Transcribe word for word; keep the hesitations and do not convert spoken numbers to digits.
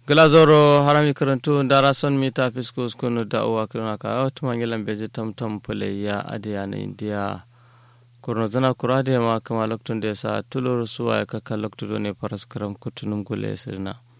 glazoro harami karantu ndara son mita fiskus kunu da uwa kirna ka tuma ngelam beje tam tam pole ya adiya na india kurno zana kurade ma kama loktun de sa tulur suwa ka ka loktu ne paras karam kutunum gule sirna